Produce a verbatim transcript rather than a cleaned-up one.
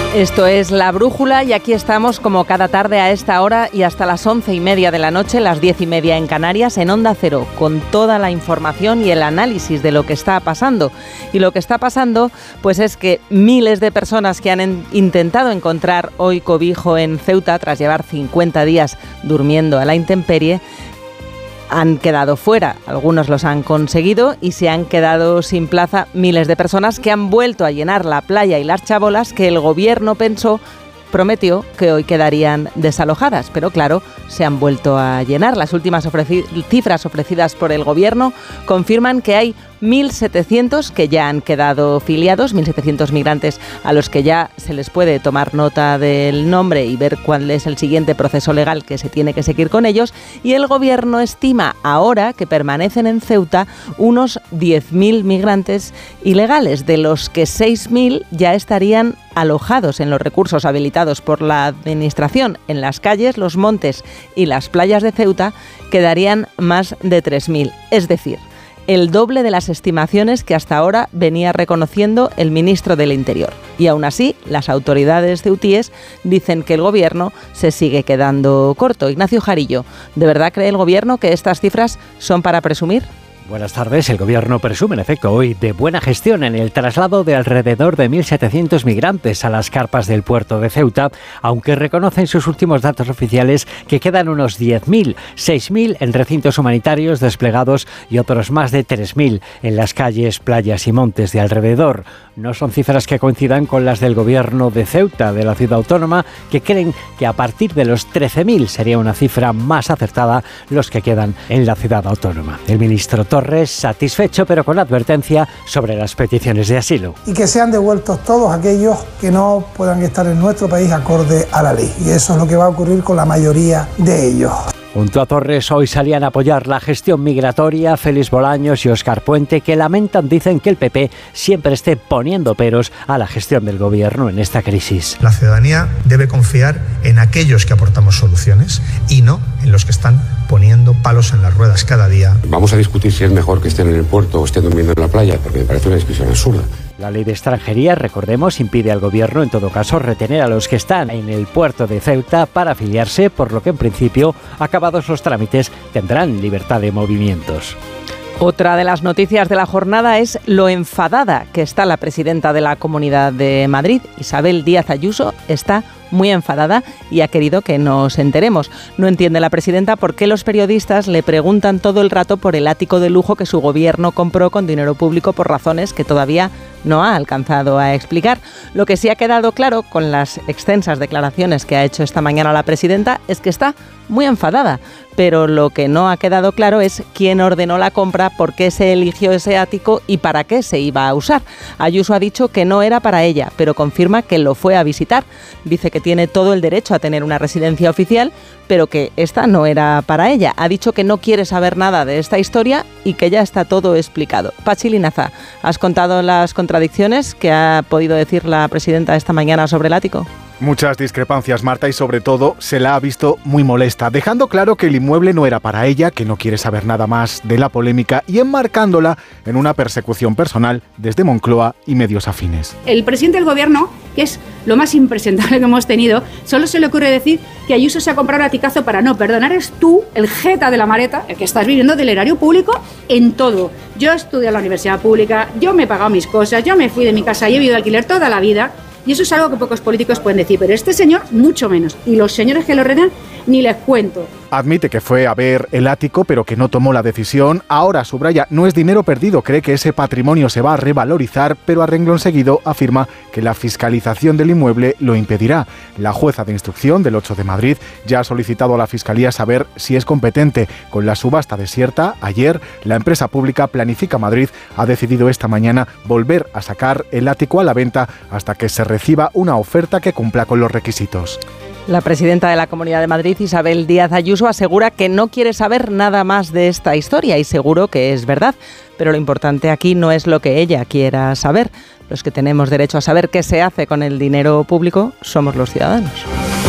Esto es La Brújula y aquí estamos como cada tarde a esta hora y hasta las once y media de la noche, las diez y media en Canarias, en Onda Cero, con toda la información y el análisis de lo que está pasando. Y lo que está pasando, pues es que miles de personas que han en- intentado encontrar hoy cobijo en Ceuta, tras llevar cincuenta días durmiendo a la intemperie, han quedado fuera. Algunos los han conseguido y se han quedado sin plaza miles de personas que han vuelto a llenar la playa y las chabolas que el gobierno pensó, prometió que hoy quedarían desalojadas, pero claro, se han vuelto a llenar. Las últimas ofreci- cifras ofrecidas por el gobierno confirman que hay mil setecientos que ya han quedado filiados, mil setecientos migrantes a los que ya se les puede tomar nota del nombre y ver cuál es el siguiente proceso legal que se tiene que seguir con ellos, y el gobierno estima ahora que permanecen en Ceuta unos diez mil migrantes ilegales, de los que seis mil ya estarían alojados en los recursos habilitados por la Administración. En las calles, los montes y las playas de Ceuta quedarían más de tres mil, es decir, el doble de las estimaciones que hasta ahora venía reconociendo el ministro del Interior. Y aún así, las autoridades ceutíes dicen que el gobierno se sigue quedando corto. Ignacio Jarillo, ¿de verdad cree el gobierno que estas cifras son para presumir? Buenas tardes. El gobierno presume, en efecto, hoy de buena gestión en el traslado de alrededor de mil setecientos migrantes a las carpas del puerto de Ceuta, aunque reconoce en sus últimos datos oficiales que quedan unos diez mil, seis mil en recintos humanitarios desplegados y otros más de tres mil en las calles, playas y montes de alrededor. No son cifras que coincidan con las del gobierno de Ceuta, de la ciudad autónoma, que creen que a partir de los trece mil sería una cifra más acertada los que quedan en la ciudad autónoma. El ministro Torres, satisfecho, pero con advertencia sobre las peticiones de asilo. Y que sean devueltos todos aquellos que no puedan estar en nuestro país acorde a la ley. Y eso es lo que va a ocurrir con la mayoría de ellos. Junto a Torres hoy salían a apoyar la gestión migratoria Félix Bolaños y Óscar Puente, que lamentan, dicen, que el P P siempre esté poniendo peros a la gestión del gobierno en esta crisis. La ciudadanía debe confiar en aquellos que aportamos soluciones y no en los que están poniendo palos en las ruedas cada día. Vamos a discutir si es mejor que estén en el puerto o estén durmiendo en la playa, porque me parece una discusión absurda. La ley de extranjería, recordemos, impide al gobierno, en todo caso, retener a los que están en el puerto de Ceuta para afiliarse, por lo que en principio, acabados los trámites, tendrán libertad de movimientos. Otra de las noticias de la jornada es lo enfadada que está la presidenta de la Comunidad de Madrid. Isabel Díaz Ayuso está muy enfadada y ha querido que nos enteremos. No entiende la presidenta por qué los periodistas le preguntan todo el rato por el ático de lujo que su gobierno compró con dinero público por razones que todavía no ha alcanzado a explicar. Lo que sí ha quedado claro con las extensas declaraciones que ha hecho esta mañana la presidenta es que está muy enfadada, pero lo que no ha quedado claro es quién ordenó la compra, por qué se eligió ese ático y para qué se iba a usar. Ayuso ha dicho que no era para ella, pero confirma que lo fue a visitar. Dice que tiene todo el derecho a tener una residencia oficial, pero que esta no era para ella. Ha dicho que no quiere saber nada de esta historia y que ya está todo explicado. Pachi Linaza, ¿has contado las contradicciones que ha podido decir la presidenta esta mañana sobre el ático? Muchas discrepancias, Marta, y sobre todo se la ha visto muy molesta, dejando claro que el inmueble no era para ella, que no quiere saber nada más de la polémica y enmarcándola en una persecución personal desde Moncloa y medios afines. El presidente del gobierno, que es lo más impresentable que hemos tenido, solo se le ocurre decir que Ayuso se ha comprado un aticazo para no perdonar. Eres tú, el jeta de la maleta, el que estás viviendo del erario público en todo. Yo estudié en la universidad pública, yo me he pagado mis cosas, yo me fui de mi casa y he vivido de alquiler toda la vida. Y eso es algo que pocos políticos pueden decir, pero este señor mucho menos. Y los señores que lo rodean ni les cuento. Admite que fue a ver el ático, pero que no tomó la decisión. Ahora, subraya, no es dinero perdido, cree que ese patrimonio se va a revalorizar, pero a renglón seguido afirma que la fiscalización del inmueble lo impedirá. La jueza de instrucción del ocho de Madrid ya ha solicitado a la Fiscalía saber si es competente. Con la subasta desierta, ayer, la empresa pública Planifica Madrid ha decidido esta mañana volver a sacar el ático a la venta hasta que se reciba una oferta que cumpla con los requisitos. La presidenta de la Comunidad de Madrid, Isabel Díaz Ayuso, asegura que no quiere saber nada más de esta historia y seguro que es verdad. Pero lo importante aquí no es lo que ella quiera saber. Los que tenemos derecho a saber qué se hace con el dinero público somos los ciudadanos.